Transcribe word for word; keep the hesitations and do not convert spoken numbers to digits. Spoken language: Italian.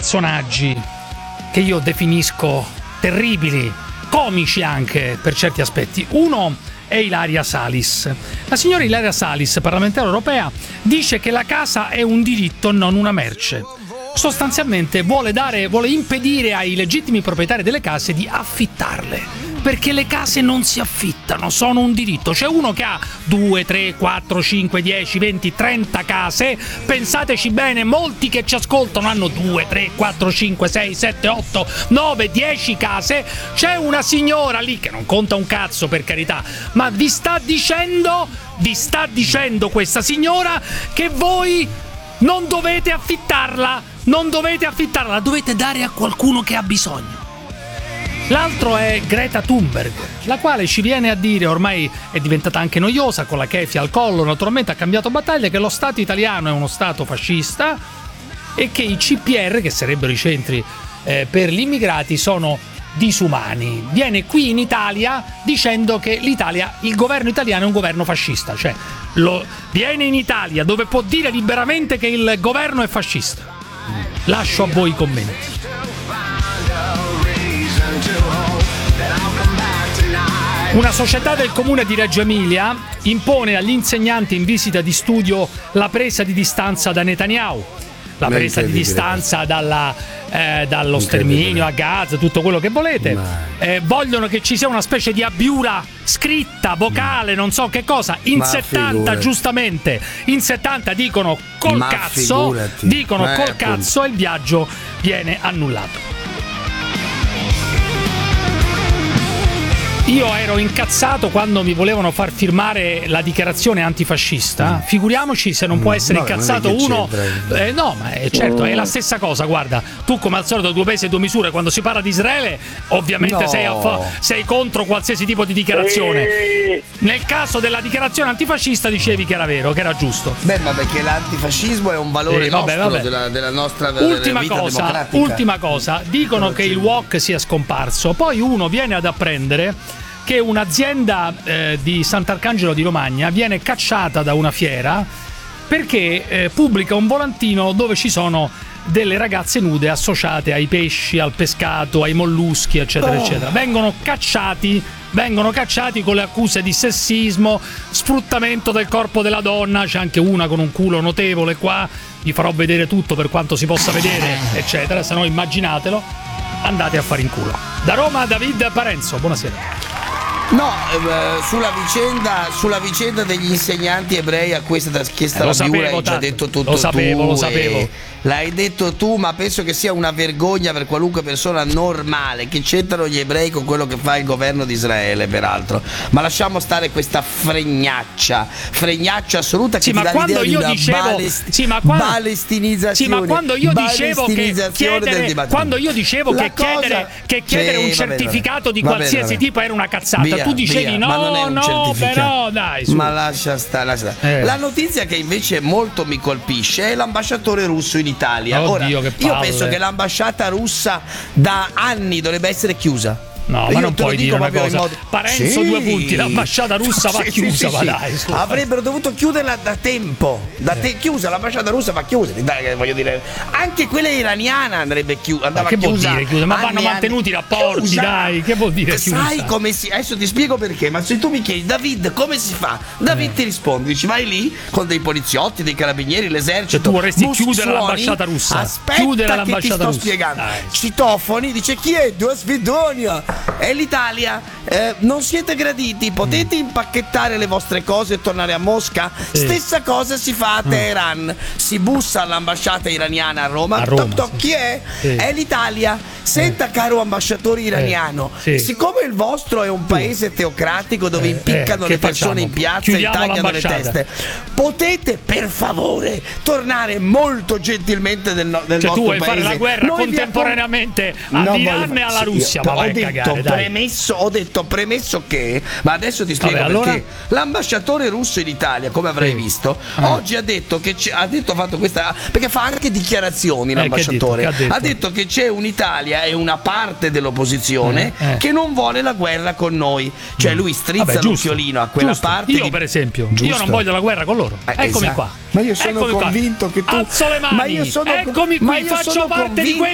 personaggi che io definisco terribili, comici anche per certi aspetti. Uno è Ilaria Salis. La signora Ilaria Salis, parlamentare europea, dice che la casa è un diritto, non una merce. Sostanzialmente vuole dare, vuole impedire ai legittimi proprietari delle case di affittarle, perché le case non si affittano, sono un diritto. C'è uno che ha due, tre, quattro, cinque, dieci, venti, trenta case. Pensateci bene, molti che ci ascoltano hanno due, tre, quattro, cinque, sei, sette, otto, nove, dieci case. C'è una signora lì che non conta un cazzo, per carità, ma vi sta dicendo, vi sta dicendo questa signora che voi non dovete affittarla, non dovete affittarla, la dovete dare a qualcuno che ha bisogno. L'altro è Greta Thunberg, la quale ci viene a dire, ormai è diventata anche noiosa, con la kefia al collo, naturalmente ha cambiato battaglia, che lo Stato italiano è uno Stato fascista e che i C P R, che sarebbero i centri eh, per gli immigrati, sono disumani. Viene qui in Italia dicendo che l'Italia, il governo italiano è un governo fascista, cioè lo, viene in Italia dove può dire liberamente che il governo è fascista. Lascio a voi i commenti. Una società del comune di Reggio Emilia impone agli insegnanti in visita di studio la presa di distanza da Netanyahu, la presa di distanza dalla, eh, dallo sterminio a Gaza, tutto quello che volete. Eh, vogliono che ci sia una specie di abiura scritta, vocale, non so che cosa. In Ma settanta, figurati. giustamente, in settanta dicono col Ma cazzo, figurati. dicono Eh, col appunto. cazzo e il viaggio viene annullato. Io ero incazzato quando mi volevano far firmare la dichiarazione antifascista. Figuriamoci se non può essere Vabbè, incazzato non è che uno. c'entra. Eh, no, ma è certo, è la stessa cosa. Guarda, tu come al solito due pesi e due misure. Quando si parla di Israele, ovviamente No. sei, a fa- sei contro qualsiasi tipo di dichiarazione. Nel caso della dichiarazione antifascista dicevi che era vero, che era giusto. Beh, ma perché l'antifascismo è un valore Eh, vabbè, nostro vabbè. Della, della nostra Ultima vita cosa, democratica. ultima cosa, dicono che il wok sia scomparso, poi uno viene ad apprendere che un'azienda eh, di Sant'Arcangelo di Romagna viene cacciata da una fiera perché eh, pubblica un volantino dove ci sono delle ragazze nude associate ai pesci, al pescato, ai molluschi, eccetera, Oh. eccetera. Vengono cacciati, vengono cacciati con le accuse di sessismo, sfruttamento del corpo della donna. C'è anche una con un culo notevole qua, vi farò vedere tutto per quanto si possa vedere, eccetera, se no immaginatelo, andate a fare in culo. Da Roma, David Parenzo, buonasera. No, eh, sulla vicenda sulla vicenda degli insegnanti ebrei a cui è stata chiesta Eh, lo la biura sapevo, hai già tanto. detto tutto Lo sapevo, tu lo e sapevo. l'hai detto tu, ma penso che sia una vergogna per qualunque persona normale. Che c'entrano gli ebrei con quello che fa il governo di Israele, peraltro. Ma lasciamo stare questa fregnaccia fregnaccia assoluta che Sì, ti ma dà quando l'idea io di una dicevo balest- sì, ma quando, balestinizzazione sì, ma quando io dicevo che balestinizzazione del chiedere, dibattito. quando io dicevo La che cosa- chiedere, che chiedere Sì, un va bene, certificato va di bene. Va qualsiasi bene, va bene. tipo era una cazzata, Via, tu dicevi via, no, ma non è un no, certificato. però dai, su. Ma lascia stare, lascia stare. Eh. La notizia che invece molto mi colpisce è l'ambasciatore russo in Italia. Oddio, Ora, che io palle. penso che l'ambasciata russa da anni dovrebbe essere chiusa. No, Io ma non te lo puoi dico dire una proprio in cosa. modo- Parenzo, Sì. due punti, l'ambasciata russa va Sì, chiusa, sì, ma sì, dai, sì. su. Avrebbero dovuto chiuderla da tempo. Da te- chiusa, l'ambasciata russa va chiusa. Dai, voglio dire, anche quella iraniana andrebbe chiusa. Ma che vuol dire chiusa? Ma vanno anni e mantenuti i anni. rapporti, Chiusa. dai, che vuol dire chiusa? Sai come si. Adesso ti spiego perché. Ma se tu mi chiedi, David, come si fa? David Eh. ti risponde, dici, vai lì con dei poliziotti, dei carabinieri, l'esercito. Cioè, tu vorresti bus chiudere suoni, l'ambasciata russa. Aspetta Chiudere che l'ambasciata ti sto russa. spiegando. Dai. Citofoni, dice chi è? Due Svidonia. È l'Italia. Eh, non siete graditi, potete impacchettare le vostre cose e tornare a Mosca? Sì. Stessa cosa si fa a Teheran. Si bussa all'ambasciata iraniana a Roma. A Roma, toc, toc, sì. chi è? Sì. È l'Italia. Senta, caro ambasciatore iraniano, sì. siccome il vostro è un paese teocratico dove Eh, impiccano eh, le che persone facciamo? in piazza Chiudiamo e tagliano le l'ambasciata. teste, potete per favore tornare molto gentilmente nel, no- nel Cioè, tu nostro vuoi paese? fare la guerra Noi vi contemporaneamente Non all'Iran voglio- e alla sì, Russia, io- ma vai ho a detto, cagare, dai. premesso, ho detto premesso che, ma adesso ti spiego Vabbè, perché. allora? L'ambasciatore russo in Italia, come avrai Sì. visto, Ah. oggi ha detto che c'è- ha detto ha fatto questa, perché fa anche dichiarazioni Eh, che ha l'ambasciatore. detto? Che ha detto? Ha detto che c'è un'Italia e una parte dell'opposizione Eh, eh. che non vuole la guerra con noi. Cioè lui strizza Vabbè, giusto, l'occhiolino a quella giusto. parte. Io di- per esempio, io Giusto. non voglio la guerra con loro. Eh, Eccomi esatto. qua. Ma io sono Eccomi qua. convinto che tu- Alzo le mani. Ma io sono- Eccomi ma qui, io faccio sono parte di convinto